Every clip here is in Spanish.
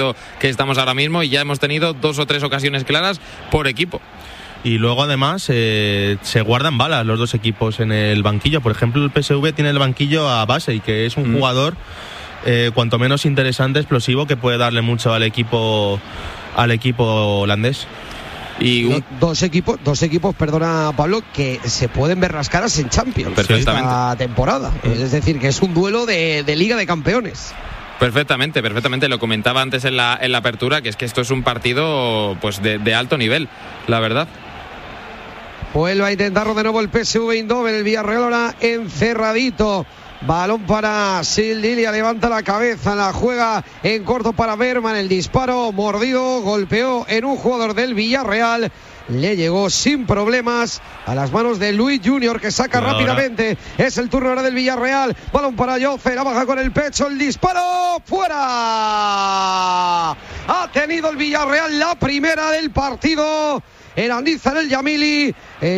que estamos ahora mismo, y ya hemos tenido 2 o 3 ocasiones claras por equipo. Y luego además se guardan balas los dos equipos en el banquillo. Por ejemplo, el PSV tiene el banquillo a Basey, que es un jugador cuanto menos interesante, explosivo, que puede darle mucho al equipo holandés. Y dos equipos, perdona Pablo, que se pueden ver las caras en Champions esta temporada. Es decir, que es un duelo de Liga de Campeones. Perfectamente, lo comentaba antes en la apertura, que es que esto es un partido pues de alto nivel, la verdad. Vuelve a intentarlo de nuevo el PSV Eindhoven, el Villarreal ahora encerradito. Balón para Sildilia, levanta la cabeza, la juega en corto para Berman, el disparo mordido, golpeó en un jugador del Villarreal, le llegó sin problemas a las manos de Luis Junior, que saca rápidamente. Es el turno ahora del Villarreal, balón para Jofe, la baja con el pecho, el disparo, fuera. Ha tenido el Villarreal la primera del partido. Era Nizar El Yamili,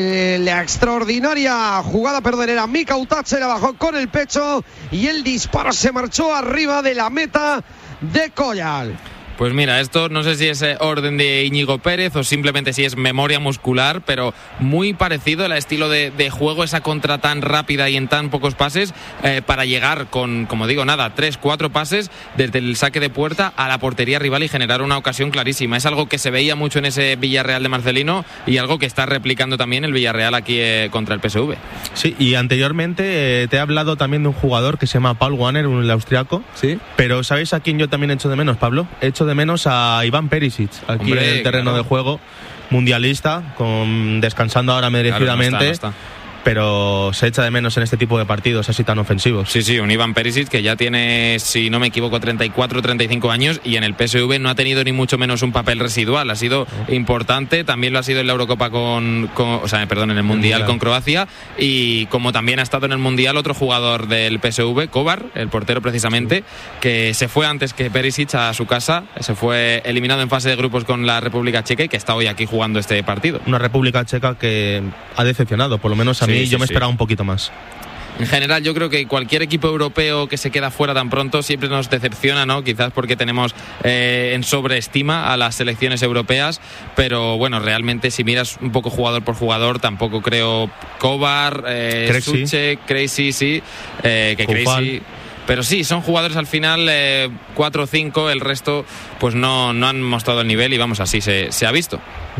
la extraordinaria jugada, era Mika Utache, la bajó con el pecho y el disparo se marchó arriba de la meta de Collal. Pues mira, esto no sé si es orden de Íñigo Pérez o simplemente si es memoria muscular, pero muy parecido al estilo de juego, esa contra tan rápida y en tan pocos pases, para llegar con, como digo, 3-4 pases desde el saque de puerta a la portería rival y generar una ocasión clarísima. Es algo que se veía mucho en ese Villarreal de Marcelino y algo que está replicando también el Villarreal aquí contra el PSV. Sí, y anteriormente te he hablado también de un jugador que se llama Paul Wanner, el austriaco. Sí. Pero ¿sabéis a quién yo también echo de menos, Pablo? Echo de menos a Iván Perisic aquí en el terreno de juego, mundialista, descansando ahora merecidamente. No está. Pero se echa de menos en este tipo de partidos así tan ofensivos. Sí, un Iván Perisic que ya tiene, si no me equivoco, 34 o 35 años y en el PSV no ha tenido ni mucho menos un papel residual. Ha sido importante, también lo ha sido en la Eurocopa en el Mundial con Croacia, y como también ha estado en el Mundial otro jugador del PSV, Kovar, el portero precisamente, que se fue antes que Perisic a su casa, se fue eliminado en fase de grupos con la República Checa y que está hoy aquí jugando este partido. Una República Checa que ha decepcionado, por lo menos a mí. Yo me esperaba un poquito más. En general, yo creo que cualquier equipo europeo que se queda fuera tan pronto siempre nos decepciona, ¿no? Quizás porque tenemos en sobreestima a las selecciones europeas, pero bueno, realmente si miras un poco jugador por jugador, tampoco creo Kovar, Suchek, Crazy, sí, que Crazy... Pero sí, son jugadores al final 4 o 5, el resto pues no han mostrado el nivel y vamos, así se ha visto.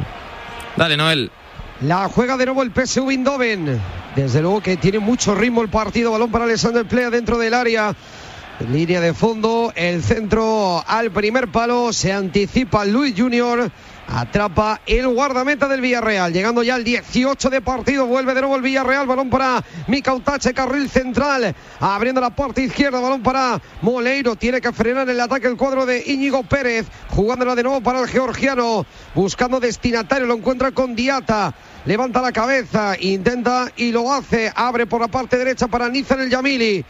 Dale, Noel. La juega de nuevo el PSV Eindhoven. Desde luego que tiene mucho ritmo el partido. Balón para Alexander Plea dentro del área. Línea de fondo. El centro al primer palo. Se anticipa Luis Junior. Atrapa el guardameta del Villarreal. Llegando ya al 18 de partido. Vuelve de nuevo el Villarreal. Balón para Mika Utache, carril central. Abriendo la parte izquierda. Balón para Moleiro. Tiene que frenar el ataque el cuadro de Íñigo Pérez. Jugándola de nuevo para el georgiano. Buscando destinatario. Lo encuentra con Diata. Levanta la cabeza. Intenta y lo hace. Abre por la parte derecha para Nizar El Yamili.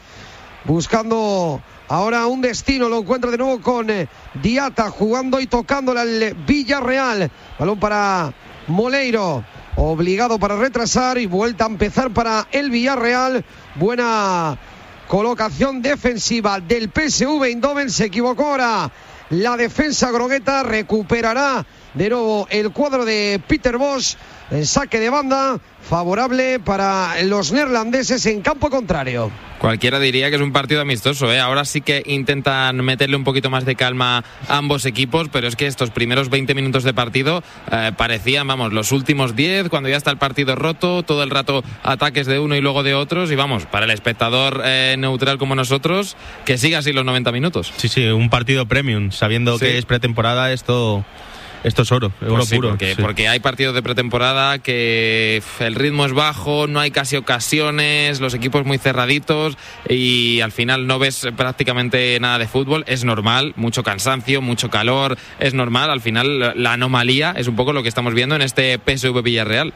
Buscando ahora un destino, lo encuentra de nuevo con Diata, jugando y tocándole al Villarreal. Balón para Moleiro, obligado para retrasar y vuelta a empezar para el Villarreal. Buena colocación defensiva del PSV Eindhoven. Se equivocó ahora la defensa grogueta, recuperará de nuevo el cuadro de Peter Bosz. El saque de banda favorable para los neerlandeses en campo contrario. Cualquiera diría que es un partido amistoso, ¿eh? Ahora sí que intentan meterle un poquito más de calma a ambos equipos, pero es que estos primeros 20 minutos de partido parecían, los últimos 10, cuando ya está el partido roto, todo el rato ataques de uno y luego de otros, y para el espectador neutral como nosotros, que siga así los 90 minutos. Sí, un partido premium, sabiendo que es pretemporada, esto es oro puro. Porque hay partidos de pretemporada que el ritmo es bajo, no hay casi ocasiones, los equipos muy cerraditos y al final no ves prácticamente nada de fútbol. Es normal, mucho cansancio, mucho calor, es normal. Al final la anomalía es un poco lo que estamos viendo en este PSV Villarreal.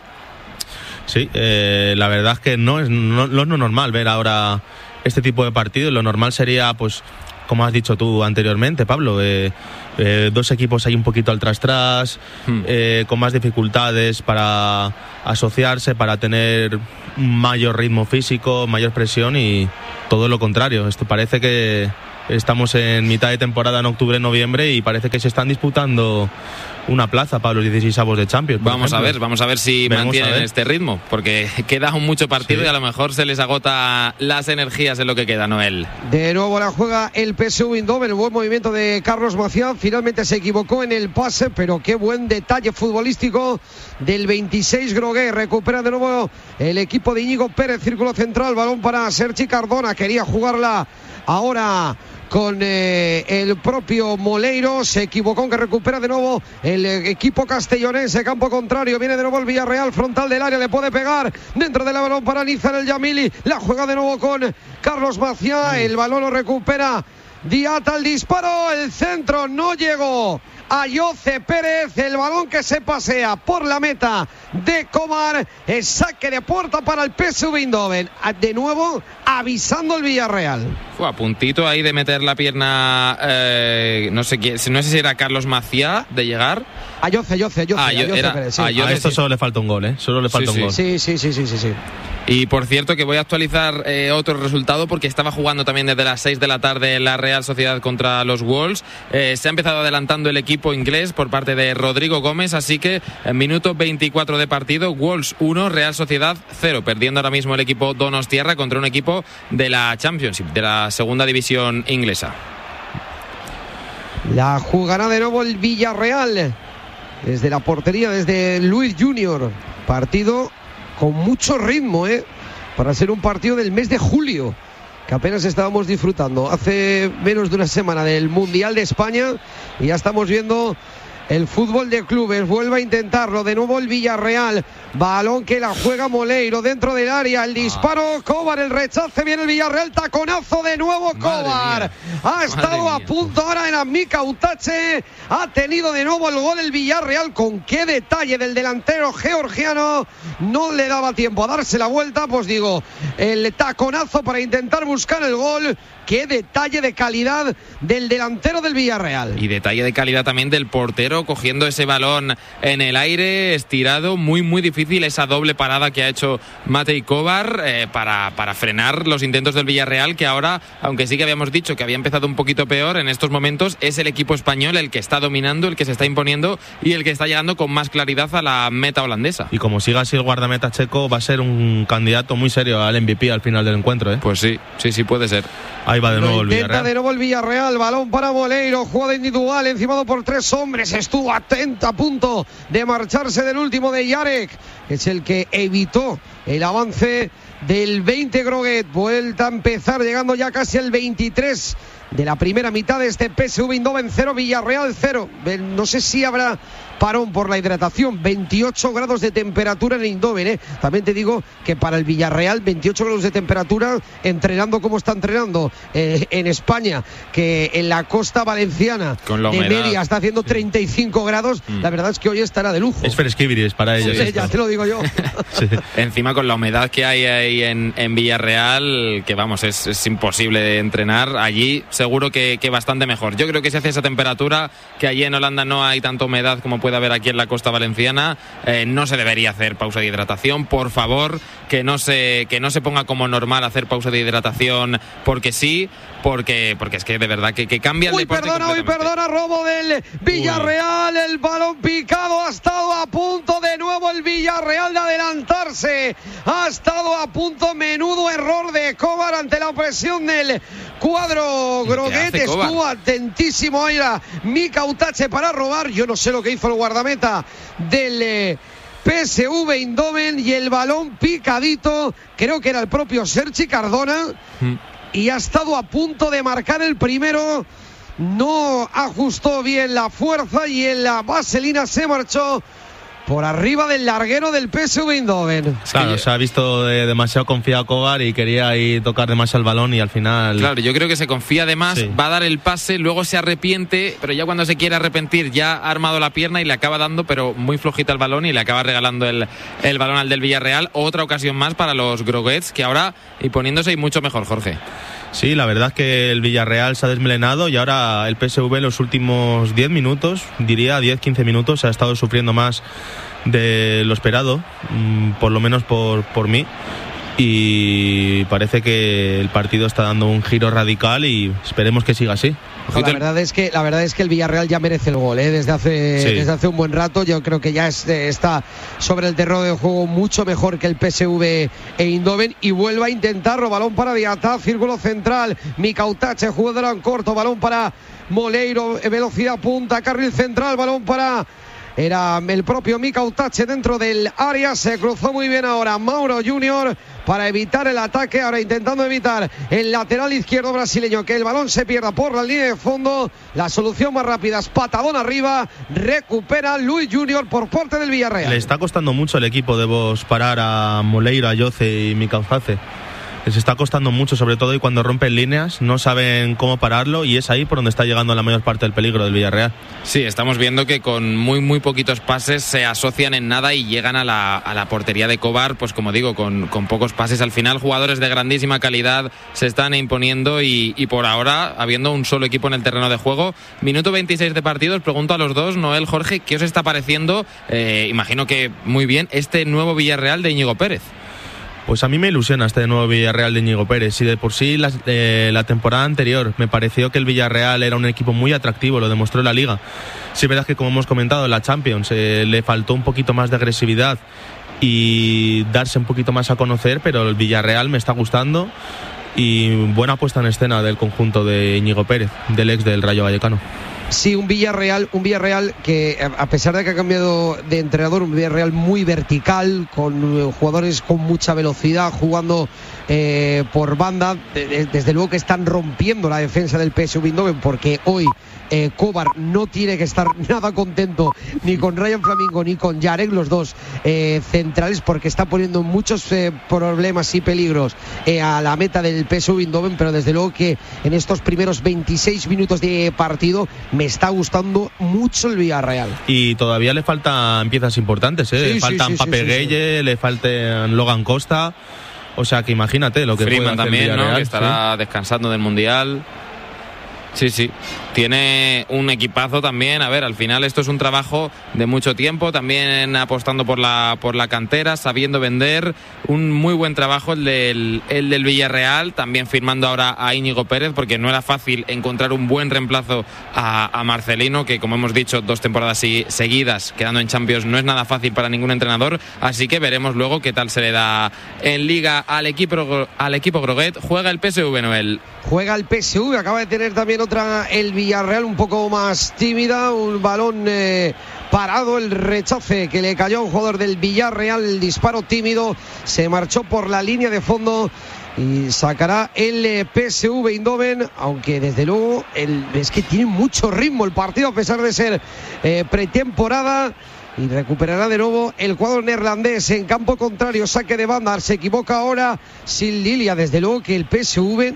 Sí, la verdad es que no es normal ver ahora este tipo de partidos. Lo normal sería, pues, como has dicho tú anteriormente, Pablo, dos equipos ahí un poquito al tras, con más dificultades para asociarse, para tener mayor ritmo físico, mayor presión, y todo lo contrario. Esto parece que estamos en mitad de temporada, en octubre, noviembre, y parece que se están disputando una plaza para los 16avos de Champions. Vamos a ver si mantienen este ritmo, porque queda aún mucho partido, sí, y a lo mejor se les agota las energías en lo que queda, Noel. De nuevo la juega el PSV Eindhoven, el buen movimiento de Carlos Maciá, finalmente se equivocó en el pase, pero qué buen detalle futbolístico del 26 Groguet. Recupera de nuevo el equipo de Íñigo Pérez, círculo central, balón para Sergi Cardona, quería jugarla ahora con el propio Moleiro, se equivocó, aunque recupera de nuevo el equipo castellonense, campo contrario, viene de nuevo el Villarreal, frontal del área, le puede pegar dentro del balón para Nizar el Yamili, la juega de nuevo con Carlos Maciá, el balón lo recupera Diata, el disparo, el centro no llegó a Yoce Pérez, el balón que se pasea por la meta de Kovar, el saque de puerta para el PSV Eindhoven, de nuevo avisando el Villarreal. Fue a puntito ahí de meter la pierna, no sé si era Carlos Maciá, de llegar a Yoce Pérez, sí. A esto solo le falta un gol, solo le falta un gol. Sí. Y por cierto que voy a actualizar otro resultado, porque estaba jugando también desde las 6 de la tarde la Real Sociedad contra los Wolves. Se ha empezado adelantando el equipo inglés por parte de Rodrigo Gómez, así que en minuto 24 de partido, Wolves 1, Real Sociedad 0, perdiendo ahora mismo el equipo donostiarra contra un equipo de la Championship, de la segunda división inglesa. La jugará de nuevo el Villarreal desde la portería, desde Luis Junior. Partido con mucho ritmo, para ser un partido del mes de julio, que apenas estábamos disfrutando hace menos de una semana del Mundial de España, y ya estamos viendo el fútbol de clubes. Vuelve a intentarlo de nuevo el Villarreal, balón que la juega Moleiro dentro del área, el disparo, Kovar, el rechace, viene el Villarreal, taconazo de nuevo Kovar, ha estado a punto ahora en Amika Utache, ha tenido de nuevo el gol el Villarreal, con qué detalle del delantero georgiano, no le daba tiempo a darse la vuelta, pues digo, el taconazo para intentar buscar el gol. Qué detalle de calidad del delantero del Villarreal. Y detalle de calidad también del portero, cogiendo ese balón en el aire, estirado, muy difícil esa doble parada que ha hecho Matej Kovar para frenar los intentos del Villarreal, que ahora, aunque sí que habíamos dicho que había empezado un poquito peor, en estos momentos es el equipo español el que está dominando, el que se está imponiendo y el que está llegando con más claridad a la meta holandesa. Y como siga así el guardameta checo, va a ser un candidato muy serio al MVP al final del encuentro, Pues sí, puede ser. Ahí va de nuevo el Villarreal. De nuevo el Villarreal, balón para Moleiro, jugada individual, encimado por 3 hombres, estuvo atento a punto de marcharse del último de Jarek, es el que evitó el avance del 20 Groguet. Vuelta a empezar, llegando ya casi el 23 de la primera mitad de este PSV Eindhoven 0, Villarreal 0. No sé si habrá parón por la hidratación. 28 grados de temperatura en Eindhoven, También te digo que para el Villarreal 28 grados de temperatura, entrenando como está entrenando en España, que en la costa valenciana de media está haciendo 35 grados. La verdad es que hoy estará de lujo. Es fresquibiris para ellos. Sí, ya te lo digo yo. Sí. Encima con la humedad que hay ahí en Villarreal, que vamos, es imposible de entrenar allí, seguro que bastante mejor. Yo creo que si hace esa temperatura, que allí en Holanda no hay tanta humedad como puede haber aquí en la costa valenciana, no se debería hacer pausa de hidratación. Por favor, que no se ponga como normal hacer pausa de hidratación porque sí, porque es que de verdad que cambia el deporte. Perdona, robo del Villarreal, el balón picado, ha estado a punto de nuevo el Villarreal de adelantarse, ha estado a punto, menudo error de Kovar ante la presión del cuadro Groguet, estuvo atentísimo ahí la Mika Utache para robar. Yo no sé lo que hizo el guardameta del PSV Eindhoven, y el balón picadito, creo que era el propio Sergi Cardona, y ha estado a punto de marcar el primero, no ajustó bien la fuerza y en la vaselina se marchó por arriba del larguero del PSV Eindhoven. Claro, se ha visto demasiado confiado Kovar y quería ahí tocar demasiado el balón y al final... Claro, yo creo que se confía de más, va a dar el pase, luego se arrepiente, pero ya cuando se quiere arrepentir ya ha armado la pierna y le acaba dando, pero muy flojita el balón, y le acaba regalando el balón al del Villarreal. Otra ocasión más para los Groguets, que ahora y poniéndose y mucho mejor, Jorge. Sí, la verdad es que el Villarreal se ha desmelenado y ahora el PSV en los últimos 10 minutos, diría 10-15 minutos, ha estado sufriendo más de lo esperado, por lo menos por mí. y parece que el partido está dando un giro radical y esperemos que siga así. La verdad es que el Villarreal ya merece el gol, desde hace un buen rato. Yo creo que ya está sobre el terreno de juego mucho mejor que el PSV Eindhoven, y vuelve a intentarlo. Balón para Diatá, círculo central, Mika Utache, jugador en corto, balón para Moleiro, velocidad punta, carril central, balón para... Era el propio Mika Utache dentro del área, se cruzó muy bien ahora Mauro Junior para evitar el ataque, ahora intentando evitar el lateral izquierdo brasileño que el balón se pierda por la línea de fondo. La solución más rápida es patadón arriba, recupera Luis Junior por parte del Villarreal. Le está costando mucho al equipo de Vos parar a Moleiro, a Yoce y Mika Utache. Les está costando mucho, sobre todo, y cuando rompen líneas no saben cómo pararlo, y es ahí por donde está llegando la mayor parte del peligro del Villarreal. Sí, estamos viendo que con muy poquitos pases se asocian en nada y llegan a la portería de Kovar, pues como digo, con pocos pases. Al final, jugadores de grandísima calidad se están imponiendo y por ahora, habiendo un solo equipo en el terreno de juego. Minuto 26 de partido. Os pregunto a los dos, Noel, Jorge, ¿qué os está pareciendo? Imagino que muy bien este nuevo Villarreal de Íñigo Pérez. Pues a mí me ilusiona este nuevo Villarreal de Íñigo Pérez. Y de por sí la temporada anterior me pareció que el Villarreal era un equipo muy atractivo, lo demostró en la Liga. Sí, es verdad que, como hemos comentado, en la Champions le faltó un poquito más de agresividad y darse un poquito más a conocer, pero el Villarreal me está gustando, y buena puesta en escena del conjunto de Íñigo Pérez, del ex del Rayo Vallecano. Sí, un Villarreal que, a pesar de que ha cambiado de entrenador, un Villarreal muy vertical, con jugadores con mucha velocidad, jugando por banda. Desde luego que están rompiendo la defensa del PSV Eindhoven, porque hoy Kovar no tiene que estar nada contento ni con Ryan Flamingo ni con Jarek, los dos centrales, porque está poniendo muchos problemas y peligros a la meta del PSV Eindhoven. Pero desde luego que en estos primeros 26 minutos de partido me está gustando mucho el Villarreal. Y todavía le faltan piezas importantes, le faltan Pape Gueye, le faltan Logan Costa. O sea que imagínate lo que Freeman puede hacer también, el Villarreal, ¿no? Que estará descansando del Mundial. Sí, tiene un equipazo también. A ver, al final esto es un trabajo de mucho tiempo, también apostando por la cantera, sabiendo vender. Un muy buen trabajo el del Villarreal, también firmando ahora a Íñigo Pérez, porque no era fácil encontrar un buen reemplazo a Marcelino, que, como hemos dicho, 2 temporadas seguidas quedando en Champions no es nada fácil para ningún entrenador. Así que veremos luego qué tal se le da en Liga al equipo Groguet. Juega el PSV, Noel. Juega el PSV, acaba de tener también otra el Villarreal un poco más tímida, un balón parado, el rechace que le cayó a un jugador del Villarreal, el disparo tímido, se marchó por la línea de fondo y sacará el PSV Eindhoven, aunque desde luego es que tiene mucho ritmo el partido a pesar de ser pretemporada. Y recuperará de nuevo el cuadro neerlandés en campo contrario, saque de banda. Se equivoca ahora Sin Lilia. Desde luego que el PSV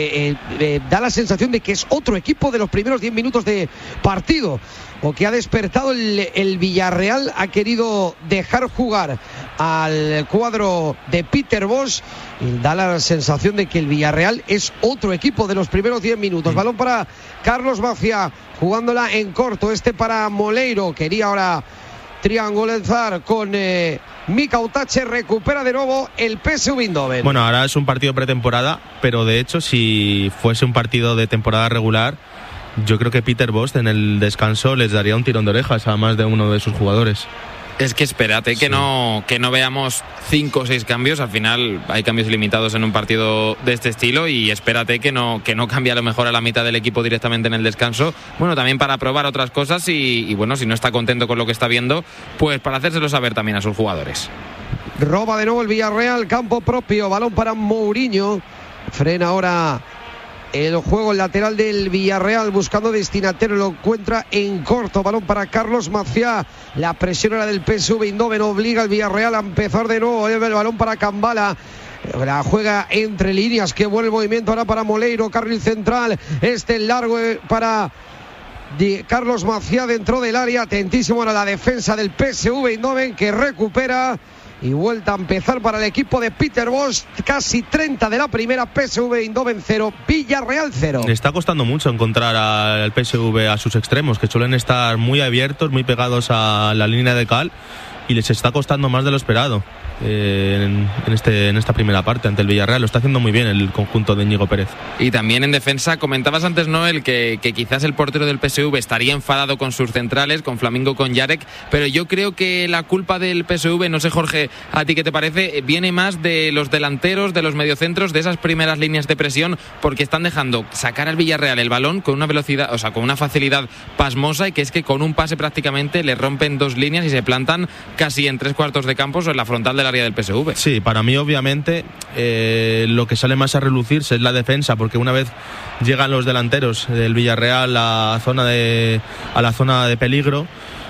da la sensación de que es otro equipo de los primeros 10 minutos de partido, o que ha despertado el Villarreal. Ha querido dejar jugar al cuadro de Peter Bosz y da la sensación de que el Villarreal es otro equipo de los primeros 10 minutos. Balón para Carlos Maciá, jugándola en corto, para Moleiro. Quería ahora triangulizar con Mika Utache, recupera de nuevo el PSV Eindhoven. Bueno, ahora es un partido pretemporada, pero de hecho, si fuese un partido de temporada regular, yo creo que Peter Bosz en el descanso les daría un tirón de orejas a más de uno de sus jugadores. Es que espérate, que no veamos 5 o 6 cambios. Al final hay cambios limitados en un partido de este estilo, y espérate que no cambie a lo mejor a la mitad del equipo directamente en el descanso. Bueno, también para probar otras cosas y bueno, si no está contento con lo que está viendo, pues para hacérselo saber también a sus jugadores. Roba de nuevo el Villarreal, campo propio, balón para Mourinho. Frena ahora el juego, el lateral del Villarreal, buscando destinatario, lo encuentra en corto. Balón para Carlos Maciá. La presión era del PSV Eindhoven, obliga al Villarreal a empezar de nuevo. El balón para Kambala. La juega entre líneas, qué buen movimiento ahora para Moleiro, carril central. Largo para Carlos Maciá dentro del área. Atentísimo ahora la defensa del PSV Eindhoven, que recupera. Y vuelta a empezar para el equipo de Peter Bosz. Casi 30 de la primera. PSV Eindhoven 0, Villarreal 0. Le está costando mucho encontrar al PSV a sus extremos, que suelen estar muy abiertos, muy pegados a la línea de cal, y les está costando más de lo esperado. en esta primera parte ante el Villarreal. Lo está haciendo muy bien el conjunto de Íñigo Pérez. Y también en defensa, comentabas antes, Noel, que quizás el portero del PSV estaría enfadado con sus centrales, con Flamingo, con Jarek, pero yo creo que la culpa del PSV, no sé, Jorge, ¿a ti qué te parece? Viene más de los delanteros, de los mediocentros, de esas primeras líneas de presión, porque están dejando sacar al Villarreal el balón con una velocidad, o sea, con una facilidad pasmosa, y que es que con un pase prácticamente le rompen dos líneas y se plantan casi en 3/4 de campo o en la frontal del área del PSV. Sí, para mí obviamente lo que sale más a relucirse es la defensa, porque una vez llegan los delanteros del Villarreal a la zona de peligro,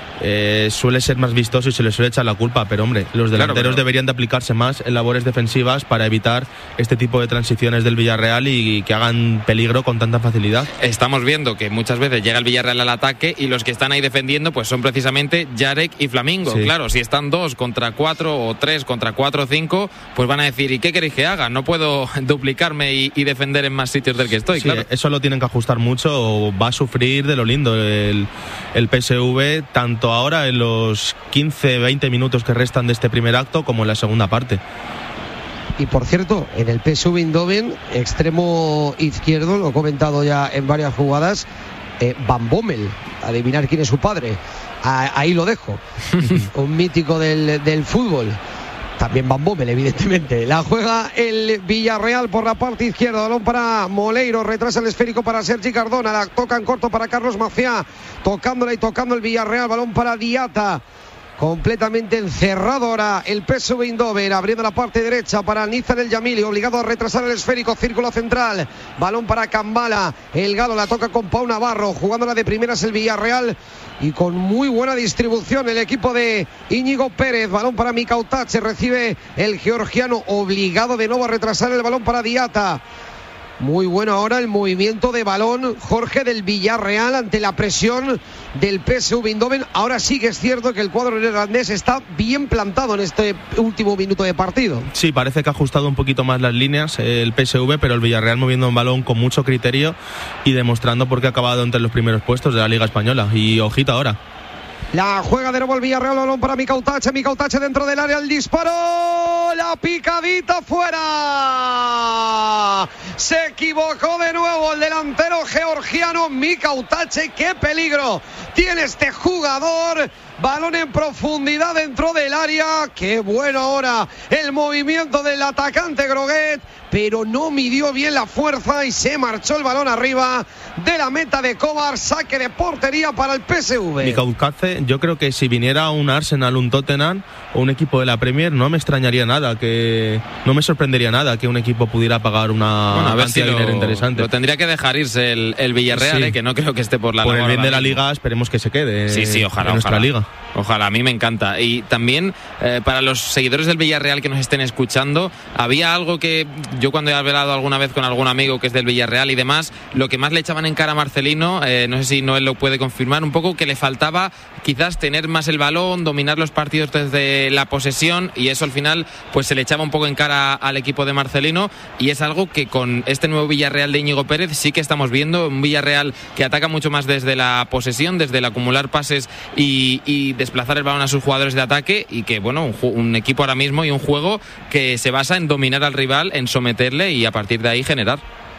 suele ser más vistoso y se les suele echar la culpa, pero hombre, los delanteros deberían de aplicarse más en labores defensivas para evitar este tipo de transiciones del Villarreal y que hagan peligro con tanta facilidad. Estamos viendo que muchas veces llega el Villarreal al ataque y los que están ahí defendiendo pues son precisamente Jarek y Flamingo. Sí. Claro, si están 2 contra 4 o 3 contra 4 o 5, pues van a decir, ¿y qué queréis que haga? No puedo duplicarme y defender en más sitios del que estoy. Sí, claro. Eso lo tienen que ajustar mucho o va a sufrir de lo lindo el PSV, tanto ahora en los 15-20 minutos que restan de este primer acto como en la segunda parte. Y por cierto, en el PSV Eindhoven, extremo izquierdo, lo he comentado ya en varias jugadas, Van Bommel, adivinar quién es su padre, ahí lo dejo. Un mítico del fútbol. También Van Bommel, evidentemente. La juega el Villarreal por la parte izquierda. Balón para Moleiro. Retrasa el esférico para Sergi Cardona. La toca en corto para Carlos Maciá. Tocándola y tocando el Villarreal. Balón para Diata. Completamente encerrado ahora el PSV Eindhoven, abriendo la parte derecha para Nizar El Yamili, obligado a retrasar el esférico, círculo central, balón para Kambala, el Galo la toca con Pau Navarro, jugándola de primeras el Villarreal y con muy buena distribución el equipo de Íñigo Pérez, balón para Mikautache, recibe el georgiano, obligado de nuevo a retrasar el balón para Diata. Muy bueno ahora el movimiento de balón, Jorge, del Villarreal ante la presión del PSV Eindhoven. Ahora sí que es cierto que el cuadro neerlandés está bien plantado en este último minuto de partido. Sí, parece que ha ajustado un poquito más las líneas el PSV, pero el Villarreal moviendo un balón con mucho criterio y demostrando por qué ha acabado entre los primeros puestos de la Liga Española. Y ojito ahora. La juega de nuevo el Villarreal, balón para Mikautache dentro del área, el disparo, la picadita fuera. Se equivocó de nuevo el delantero georgiano Mikautache. ¡Qué peligro tiene este jugador! Balón en profundidad dentro del área. ¡Qué bueno ahora el movimiento del atacante Groguet! Pero no midió bien la fuerza y se marchó el balón arriba de la meta de Kovar. Saque de portería para el PSV. Mikautache, yo creo que si viniera un Arsenal, un Tottenham o un equipo de la Premier, no me extrañaría nada, no me sorprendería nada que un equipo pudiera pagar una cantidad de dinero interesante. Lo tendría que dejar irse el Villarreal, sí. Que no creo que esté por la Por el bien de la Liga, esperemos que se quede ojalá, en nuestra Liga. Ojalá, a mí me encanta. Y también para los seguidores del Villarreal que nos estén escuchando, había algo que yo cuando he hablado alguna vez con algún amigo que es del Villarreal y demás, lo que más le echaban en cara a Marcelino, no sé si Noel lo puede confirmar, un poco que le faltaba quizás tener más el balón, dominar los partidos desde la posesión, y eso al final pues se le echaba un poco en cara al equipo de Marcelino, y es algo que con este nuevo Villarreal de Íñigo Pérez sí que estamos viendo, un Villarreal que ataca mucho más desde la posesión, desde el acumular pases y desplazar el balón a sus jugadores de ataque, y que bueno, un equipo ahora mismo y un juego que se basa en dominar al rival, en someterle y a partir de ahí generar.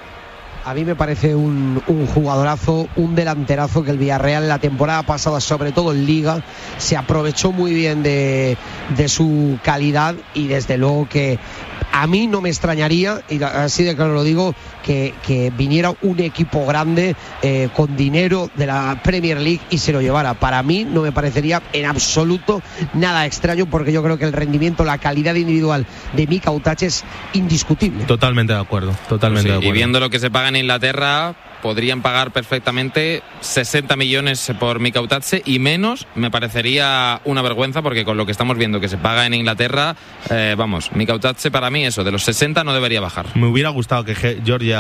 A mí me parece un jugadorazo, un delanterazo, que el Villarreal la temporada pasada, sobre todo en Liga, se aprovechó muy bien de su calidad, y desde luego que a mí no me extrañaría, y así de claro lo digo, que viniera un equipo grande con dinero de la Premier League y se lo llevara. Para mí no me parecería en absoluto nada extraño, porque yo creo que el rendimiento, la calidad individual de Mikautache es indiscutible. Totalmente de acuerdo, totalmente de acuerdo. Y viendo lo que se paga en Inglaterra, podrían pagar perfectamente 60 millones por Mikautache, y menos me parecería una vergüenza, porque con lo que estamos viendo que se paga en Inglaterra, vamos, Mikautache para mí eso, de los 60 no debería bajar. Me hubiera gustado que Georgia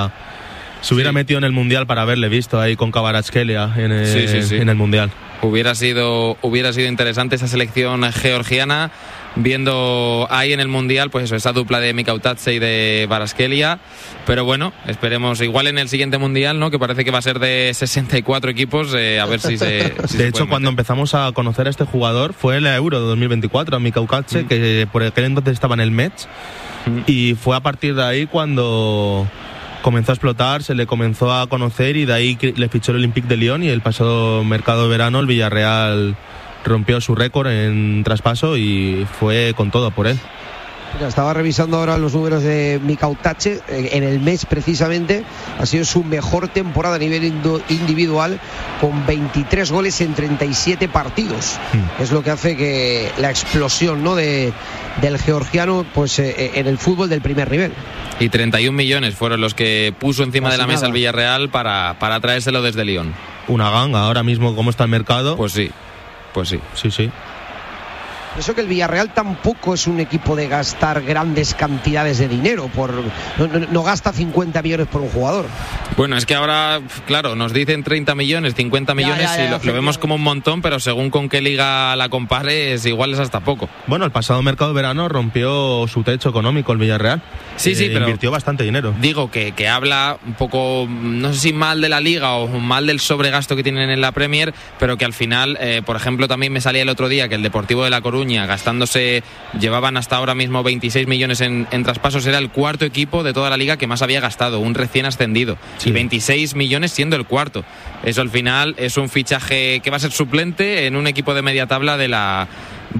se hubiera metido en el Mundial para haberle visto ahí con Kvaratskhelia en el Mundial. Hubiera sido interesante esa selección georgiana. viendo ahí en el Mundial, pues eso, esa dupla de Mikautadze y de Kvaratskhelia. Pero bueno, esperemos, igual en el siguiente Mundial, ¿no? Que parece que va a ser de 64 equipos, a ver si se... de hecho, cuando empezamos a conocer a este jugador fue el Euro de 2024, a Mikautadze, que por aquel entonces estaba en el Metz, y fue a partir de ahí cuando comenzó a explotar, se le comenzó a conocer, y de ahí le fichó el Olympique de Lyon, y el pasado mercado de verano el Villarreal rompió su récord en traspaso y fue con todo por él. Mira, estaba revisando ahora los números de Mikautadze. En el mes precisamente ha sido su mejor temporada a nivel individual, con 23 goles en 37 partidos. Es lo que hace que la explosión, ¿no?, del georgiano, pues en el fútbol del primer nivel. Y 31 millones fueron los que puso encima de la mesa el Villarreal para traérselo desde Lyon. Una ganga ahora mismo, como está el mercado. Pues sí. Sí. Eso que el Villarreal tampoco es un equipo de gastar grandes cantidades de dinero, no gasta 50 millones por un jugador. Bueno, es que ahora, claro, nos dicen 30 millones, 50 millones, y lo vemos como un montón, pero según con qué liga la compares, igual es hasta poco. Bueno, el pasado mercado de verano rompió su techo económico el Villarreal. Sí, pero invirtió bastante dinero. Digo que habla un poco, no sé si mal de la liga o mal del sobregasto que tienen en la Premier, pero que al final, por ejemplo, también me salía el otro día que el Deportivo de La Coruña, gastándose, llevaban hasta ahora mismo 26 millones en traspasos, era el cuarto equipo de toda la liga que más había gastado, un recién ascendido, y 26 millones siendo el cuarto. Eso al final es un fichaje que va a ser suplente en un equipo de media tabla de la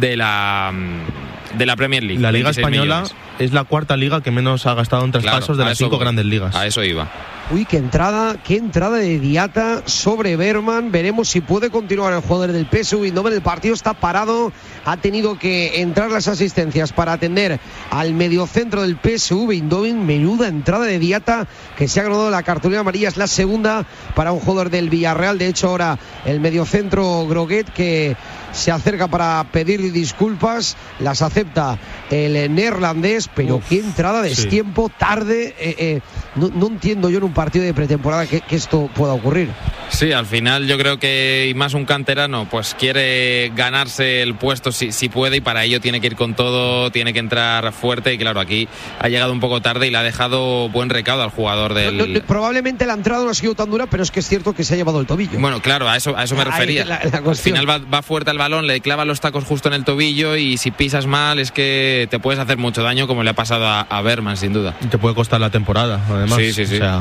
Premier League. La Liga Española es la cuarta liga que menos ha gastado en traspasos de las 5 grandes ligas. A eso iba. Uy, qué entrada de Diatta sobre Bergman. Veremos si puede continuar el jugador del PSV Eindhoven. El partido está parado. Ha tenido que entrar las asistencias para atender al mediocentro del PSV Eindhoven. Menuda entrada de Diatta, que se ha ganado la cartulina amarilla. Es la segunda para un jugador del Villarreal. De hecho, ahora el mediocentro Groguet, que se acerca para pedir disculpas, las acepta el neerlandés, pero qué entrada de destiempo, tarde. No entiendo yo en un partido de pretemporada que esto pueda ocurrir. Sí, al final yo creo que, y más un canterano, pues quiere ganarse el puesto si puede, y para ello tiene que ir con todo, tiene que entrar fuerte, y claro, aquí ha llegado un poco tarde y le ha dejado buen recaudo al jugador del... Probablemente la entrada no ha sido tan dura, pero es que es cierto que se ha llevado el tobillo. Bueno, claro, a eso me refería. Al final va fuerte al balón, le clava los tacos justo en el tobillo, y si pisas mal es que te puedes hacer mucho daño, como le ha pasado a Bergman, sin duda. Y te puede costar la temporada, además. Sí. O sea,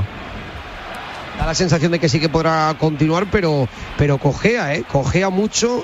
da la sensación de que sí que podrá continuar, pero cojea mucho,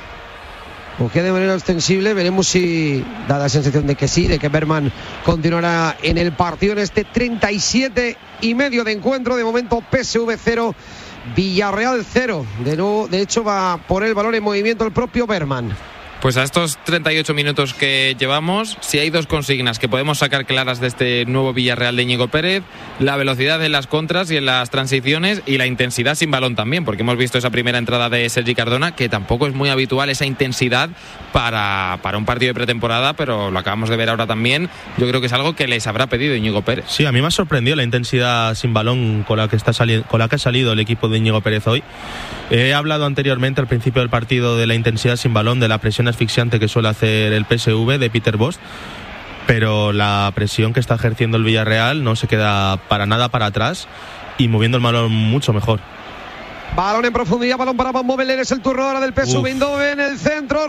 cojea de manera extensible. Veremos si da la sensación de que sí, de que Bergman continuará en el partido en este 37 y medio de encuentro. De momento PSV 0, Villarreal 0. De hecho va por el balón en movimiento el propio Bergman. Pues a estos 38 minutos que llevamos, si hay dos consignas que podemos sacar claras de este nuevo Villarreal de Íñigo Pérez: la velocidad en las contras y en las transiciones, y la intensidad sin balón también, porque hemos visto esa primera entrada de Sergi Cardona, que tampoco es muy habitual esa intensidad para un partido de pretemporada, pero lo acabamos de ver ahora también. Yo creo que es algo que les habrá pedido Íñigo Pérez. Sí, a mí me ha sorprendido la intensidad sin balón con la que ha salido el equipo de Íñigo Pérez hoy. He hablado anteriormente al principio del partido de la intensidad sin balón, de la presión asfixiante que suele hacer el PSV de Peter Bosz, pero la presión que está ejerciendo el Villarreal no se queda para nada para atrás, y moviendo el balón mucho mejor. Balón en profundidad, balón para Van Bommel, es el turno ahora del PSV Eindhoven, el centro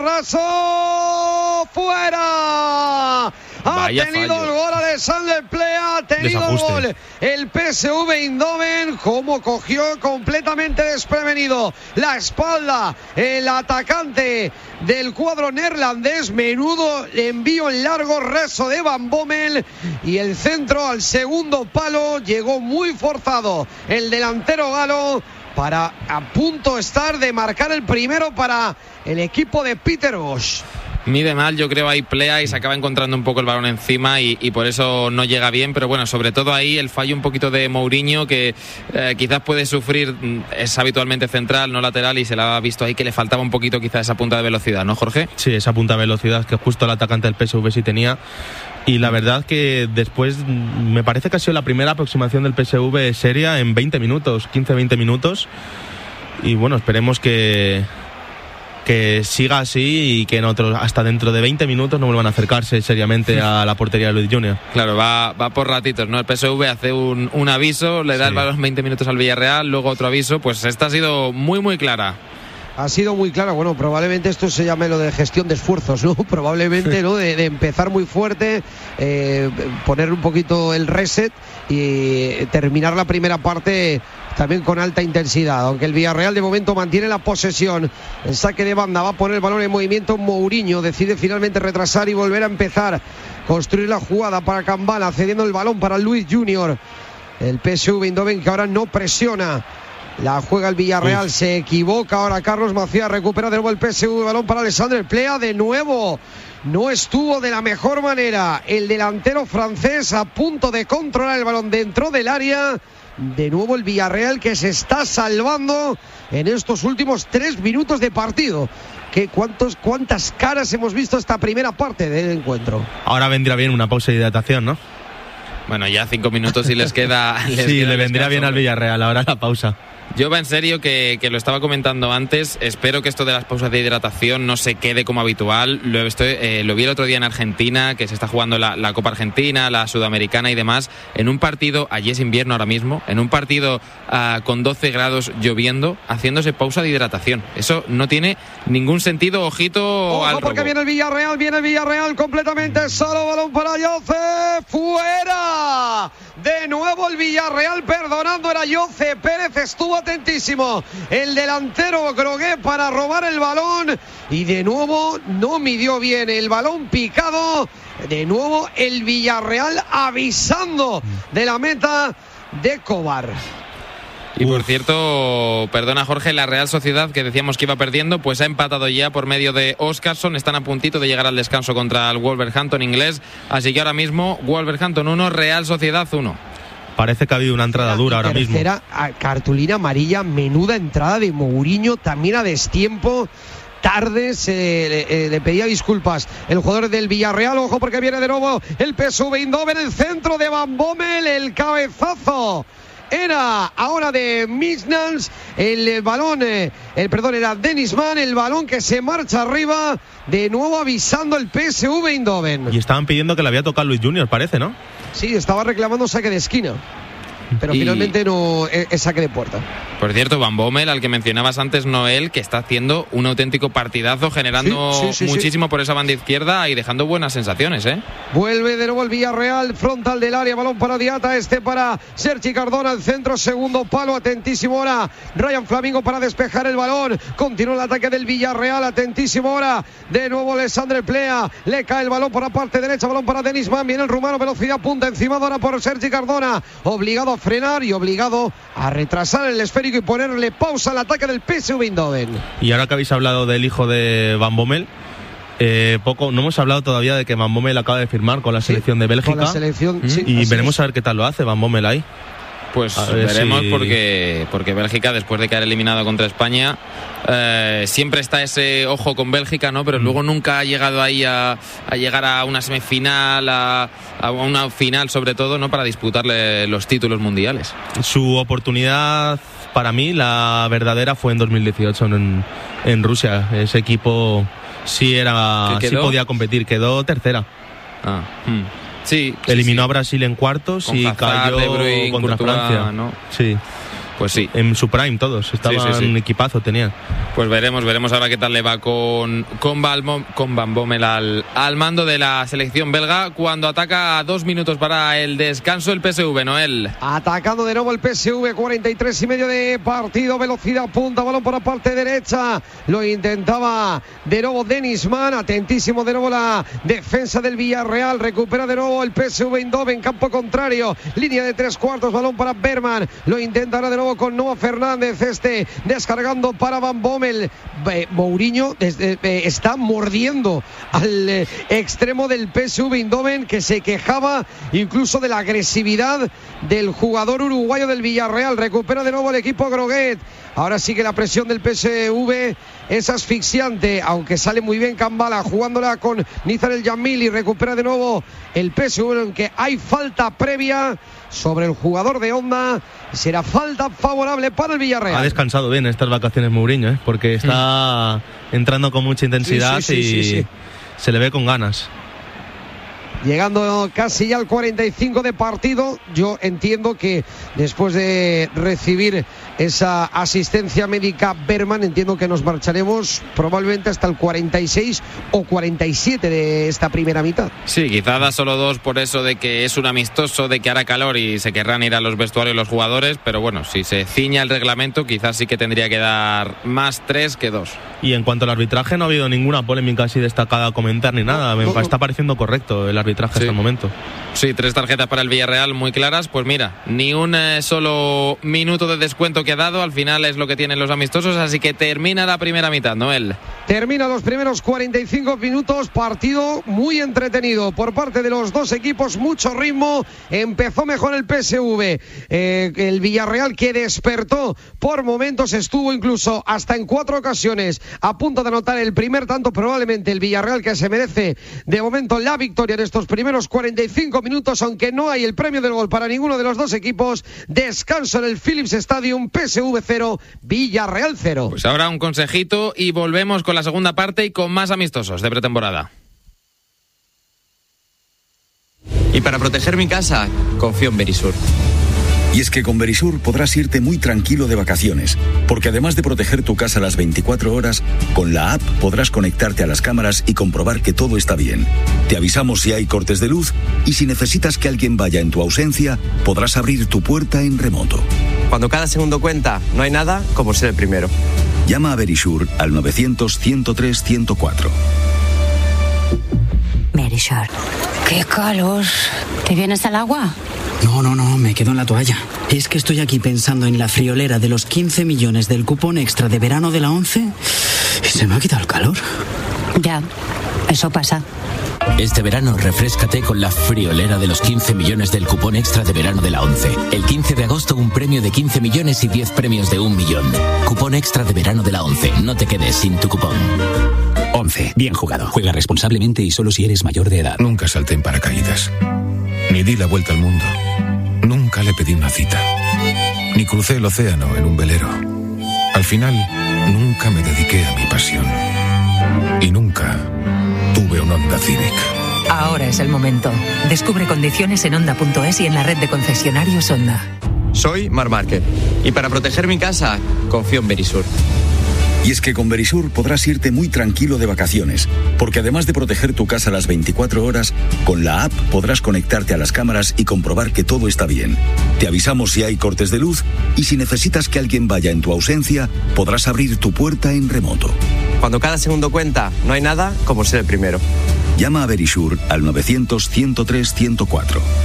raso, fuera. Vaya ha tenido fallo. El gol Alexander Plea, ha tenido Desajuste. El gol el PSV Eindhoven, como cogió completamente desprevenido la espalda el atacante del cuadro neerlandés. Menudo envío en largo, rezo de Van Bommel, y el centro al segundo palo llegó muy forzado el delantero galo, para a punto estar de marcar el primero para el equipo de Peter Bosz. Mide mal, yo creo, ahí Plea, y se acaba encontrando un poco el balón encima, y por eso no llega bien. Pero bueno, sobre todo ahí el fallo un poquito de Mourinho, que quizás puede sufrir. Es habitualmente central, no lateral, y se le ha visto ahí que le faltaba un poquito quizás esa punta de velocidad, ¿no, Jorge? Sí, esa punta de velocidad que justo el atacante del PSV sí tenía. Y la verdad que después me parece que ha sido la primera aproximación del PSV seria en 20 minutos, 15-20 minutos. Y bueno, esperemos que que siga así y que hasta dentro de 20 minutos no vuelvan a acercarse seriamente a la portería de Luis Junior. Claro, va por ratitos, ¿no? El PSV hace un aviso, le da el balón 20 minutos al Villarreal, luego otro aviso, pues esta ha sido muy, muy clara. Ha sido muy clara, bueno, probablemente esto se llame lo de gestión de esfuerzos, ¿no? Probablemente, ¿no? De empezar muy fuerte, poner un poquito el reset y terminar la primera parte también con alta intensidad, aunque el Villarreal de momento mantiene la posesión. El saque de banda va a poner el balón en movimiento. Mourinho decide finalmente retrasar y volver a empezar, construir la jugada para Kambala, cediendo el balón para Luis Junior. El PSV Eindhoven, que ahora no presiona, la juega el Villarreal. Se equivoca ahora Carlos Macías, recupera de nuevo el PSV, balón para Alexandre Plea, de nuevo no estuvo de la mejor manera el delantero francés, a punto de controlar el balón dentro del área. De nuevo el Villarreal, que se está salvando en estos últimos 3 minutos de partido. ¿Cuántas caras hemos visto esta primera parte del encuentro? Ahora vendría bien una pausa de hidratación, ¿no? Bueno, ya 5 minutos y les queda. Le vendría bien al Villarreal ahora la pausa. Yo va en serio que lo estaba comentando antes. Espero que esto de las pausas de hidratación no se quede como habitual. Lo vi el otro día en Argentina, que se está jugando la Copa Argentina, la Sudamericana y demás. En un partido, allí es invierno ahora mismo, en un partido con 12 grados lloviendo, haciéndose pausa de hidratación. Eso no tiene ningún sentido. Ojito al robo. Porque viene el Villarreal completamente solo. Balón para Jose, fuera. De nuevo el Villarreal, perdonando, era Jose Pérez, estuvo atentísimo el delantero Groguet para robar el balón y de nuevo no midió bien el balón picado. De nuevo el Villarreal avisando de la meta de Kovar. Y por cierto, perdona Jorge, la Real Sociedad, que decíamos que iba perdiendo, pues ha empatado ya por medio de Óscarson. Están a puntito de llegar al descanso contra el Wolverhampton inglés. Así que ahora mismo Wolverhampton 1, Real Sociedad 1. Parece que ha habido una entrada dura ahora mismo. Tercera cartulina amarilla, menuda entrada de Mourinho, también a destiempo. Tarde le pedía disculpas el jugador del Villarreal. Ojo porque viene de nuevo el PSV Eindhoven, el centro de Van Bommel, el cabezazo era ahora de Misnals, el balón, era Dennis Mann, el balón que se marcha arriba, de nuevo avisando el PSV Eindhoven. Y estaban pidiendo que le había tocado Luis Junior, parece, ¿no? Sí, estaba reclamando saque de esquina, pero finalmente no es saque de puerta. Por cierto, Van Bommel, al que mencionabas antes, Noel, que está haciendo un auténtico partidazo, generando muchísimo por esa banda izquierda y dejando buenas sensaciones, ¿eh? Vuelve de nuevo el Villarreal, frontal del área, balón para Diata, para Sergi Cardona, el centro, segundo palo, atentísimo ahora Ryan Flamingo para despejar el balón, continúa el ataque del Villarreal, atentísimo ahora, de nuevo Alexandre Plea, le cae el balón por la parte derecha, balón para Denis Mann, viene el rumano, velocidad punta, encima ahora por Sergi Cardona, obligado a frenar y obligado a retrasar el esférico y ponerle pausa al ataque del PSV Eindhoven. Y ahora que habéis hablado del hijo de Van Bommel, no hemos hablado todavía de que Van Bommel acaba de firmar con la selección de Bélgica. Con la selección, y veremos a ver qué tal lo hace Van Bommel ahí. Pues veremos porque Bélgica, después de caer eliminado contra España, siempre está ese ojo con Bélgica, ¿no? Pero luego nunca ha llegado ahí a llegar a una semifinal, a una final sobre todo, ¿no? Para disputarle los títulos mundiales. Su oportunidad, para mí, la verdadera fue en 2018 en Rusia. Ese equipo sí podía competir, quedó tercera. Sí, eliminó a Brasil en cuartos y cayó contra Francia, ¿no? Sí. Pues sí. En su prime todos, estaban un equipazo, tenían. Pues veremos ahora qué tal le va con Van Bommel al mando de la selección belga, cuando ataca a 2 minutos para el descanso el PSV, Noel. Atacando de nuevo el PSV, 43 y medio de partido, velocidad punta, balón por la parte derecha, lo intentaba de nuevo Dennis Mann, atentísimo de nuevo la defensa del Villarreal, recupera de nuevo el PSV Eindhoven, campo contrario, línea de 3/4, balón para Berman, lo intentará de nuevo con Noah Fernández, descargando para Van Bommel. Mourinho está mordiendo al extremo del PSV Eindhoven, que se quejaba incluso de la agresividad del jugador uruguayo del Villarreal. Recupera de nuevo el equipo Groguet, Ahora sí que la presión del PSV es asfixiante, aunque sale muy bien Kambala jugándola con Nizar El Yamil y recupera de nuevo el PSV, aunque hay falta previa sobre el jugador de Honda. Será falta favorable para el Villarreal. Ha descansado bien estas vacaciones Mourinho, porque está entrando con mucha intensidad y se le ve con ganas. Llegando casi ya al 45 de partido, yo entiendo que después de recibir esa asistencia médica Berman, entiendo que nos marcharemos probablemente hasta el 46 o 47 de esta primera mitad. Sí, quizá da solo 2 por eso de que es un amistoso, de que hará calor y se querrán ir a los vestuarios los jugadores, pero bueno, si se ciña el reglamento quizás sí que tendría que dar más 3 que 2. Y en cuanto al arbitraje, no ha habido ninguna polémica así destacada a comentar ni nada. Me está pareciendo correcto el arbitraje hasta el momento. Sí, 3 tarjetas para el Villarreal muy claras. Pues mira, ni un solo minuto de descuento que ha dado. Al final es lo que tienen los amistosos. Así que termina la primera mitad, Noel. Termina los primeros 45 minutos. Partido muy entretenido por parte de los dos equipos. Mucho ritmo. Empezó mejor el PSV. El Villarreal, que despertó por momentos, estuvo incluso hasta en 4 ocasiones a punto de anotar el primer tanto. Probablemente el Villarreal, que se merece de momento la victoria en estos primeros 45 minutos, aunque no hay el premio del gol para ninguno de los dos equipos. Descanso en el Philips Stadium. PSV 0, Villarreal 0. Pues ahora un consejito y volvemos con la segunda parte y con más amistosos de pretemporada. Y para proteger mi casa, confío en Verisur. Y es que con Verisur podrás irte muy tranquilo de vacaciones, porque además de proteger tu casa las 24 horas, con la app podrás conectarte a las cámaras y comprobar que todo está bien. Te avisamos si hay cortes de luz y si necesitas que alguien vaya en tu ausencia, podrás abrir tu puerta en remoto. Cuando cada segundo cuenta, no hay nada como ser el primero. Llama a Verisur al 900-103-104. Verisur. ¡Qué calor! ¿Te vienes al agua? No, me quedo en la toalla. Es que estoy aquí pensando en la friolera de los 15 millones del cupón extra de verano de la 11 y se me ha quitado el calor. Ya, eso pasa. Este verano refréscate con la friolera de los 15 millones del cupón extra de verano de la 11. El 15 de agosto un premio de 15 millones y 10 premios de 1 millón. Cupón extra de verano de la 11. No te quedes sin tu cupón. 11. Bien jugado. Juega responsablemente y solo si eres mayor de edad. Nunca salté en paracaídas. Ni di la vuelta al mundo. Nunca le pedí una cita. Ni crucé el océano en un velero. Al final, nunca me dediqué a mi pasión. Y nunca tuve un Honda Civic. Ahora es el momento. Descubre condiciones en Honda.es y en la red de concesionarios Honda. Soy Marc Márquez. Y para proteger mi casa, confío en Verisur. Y es que con Verisur podrás irte muy tranquilo de vacaciones, porque además de proteger tu casa las 24 horas, con la app podrás conectarte a las cámaras y comprobar que todo está bien. Te avisamos si hay cortes de luz y si necesitas que alguien vaya en tu ausencia, podrás abrir tu puerta en remoto. Cuando cada segundo cuenta, no hay nada como ser el primero. Llama a Verisur al 900-103-104.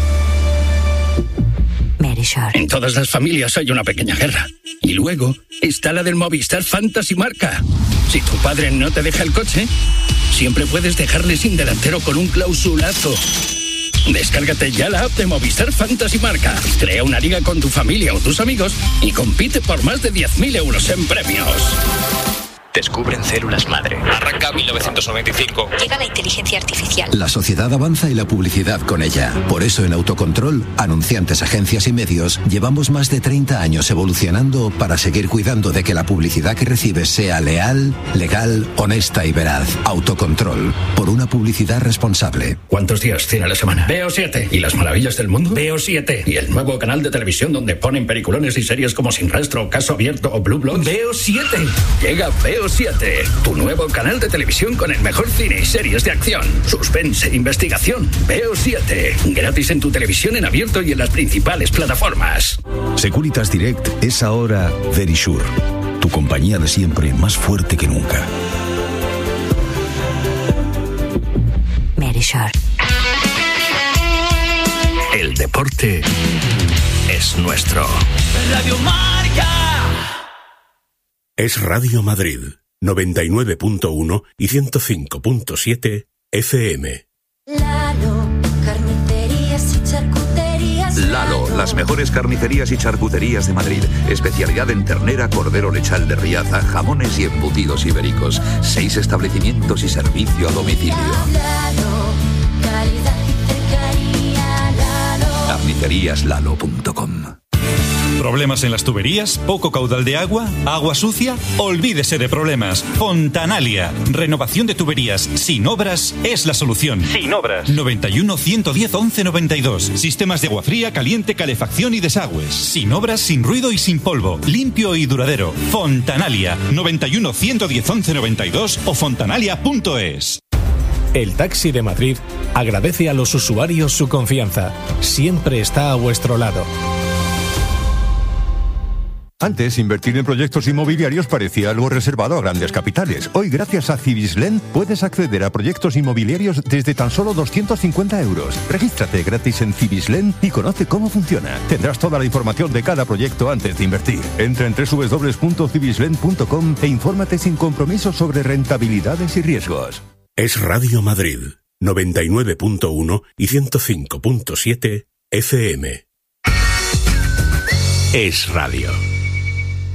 En todas las familias hay una pequeña guerra. Y luego está la del Movistar Fantasy Marca. Si tu padre no te deja el coche, siempre puedes dejarle sin delantero con un clausulazo. Descárgate ya la app de Movistar Fantasy Marca. Crea una liga con tu familia o tus amigos y compite por más de 10.000 euros en premios. Descubren células madre. Arranca 1995. Llega la inteligencia artificial. La sociedad avanza y la publicidad con ella. Por eso en Autocontrol, anunciantes, agencias y medios, llevamos más de 30 años evolucionando para seguir cuidando de que la publicidad que recibes sea leal, legal, honesta y veraz. Autocontrol. Por una publicidad responsable. ¿Cuántos días tiene la semana? Veo 7. ¿Y las maravillas del mundo? Veo 7. ¿Y el nuevo canal de televisión donde ponen peliculones y series como Sin Rastro, Caso Abierto o Blue Bloods? Veo 7. Llega Veo 7, tu nuevo canal de televisión con el mejor cine y series de acción, suspense e investigación. Veo 7, gratis en tu televisión en abierto y en las principales plataformas. Securitas Direct es ahora Verisur, tu compañía de siempre más fuerte que nunca. Verisur. El deporte es nuestro. Radio Marca. Es Radio Madrid, 99.1 y 105.7 FM. Lalo, carnicerías y charcuterías. Lalo, las mejores carnicerías y charcuterías de Madrid. Especialidad en ternera, cordero lechal de Riaza, jamones y embutidos ibéricos. 6 establecimientos y servicio a domicilio. Carniceríaslalo.com. ¿Problemas en las tuberías? ¿Poco caudal de agua? ¿Agua sucia? Olvídese de problemas. Fontanalia. Renovación de tuberías sin obras es la solución. Sin obras. 91 110 11 92. Sistemas de agua fría, caliente, calefacción y desagües. Sin obras, sin ruido y sin polvo. Limpio y duradero. Fontanalia. 91 110 11 92 o fontanalia.es. El Taxi de Madrid agradece a los usuarios su confianza. Siempre está a vuestro lado. Antes, invertir en proyectos inmobiliarios parecía algo reservado a grandes capitales. Hoy, gracias a Cibislen, puedes acceder a proyectos inmobiliarios desde tan solo 250 euros. Regístrate gratis en Cibislen y conoce cómo funciona. Tendrás toda la información de cada proyecto antes de invertir. Entra en www.cibislen.com e infórmate sin compromiso sobre rentabilidades y riesgos. Es Radio Madrid, 99.1 y 105.7 FM. Es Radio.